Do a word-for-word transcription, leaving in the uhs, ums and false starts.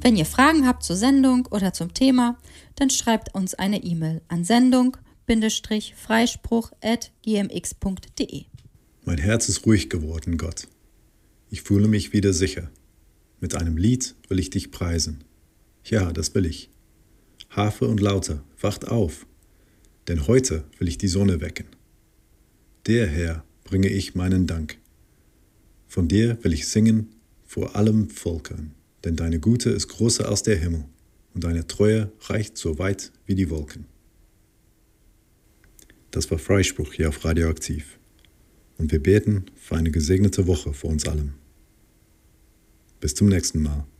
Wenn ihr Fragen habt zur Sendung oder zum Thema, dann schreibt uns eine E-Mail an sendung-freispruch at gmx punkt de. Mein Herz ist ruhig geworden, Gott. Ich fühle mich wieder sicher. Mit einem Lied will ich dich preisen. Ja, das will ich. Harfe und Lauter, wacht auf, denn heute will ich die Sonne wecken. Der Herr bringe ich meinen Dank. Von dir will ich singen vor allem Volkern, denn deine Güte ist größer als der Himmel und deine Treue reicht so weit wie die Wolken. Das war Freispruch hier auf Radioaktiv. Und wir beten für eine gesegnete Woche für uns allen. Bis zum nächsten Mal.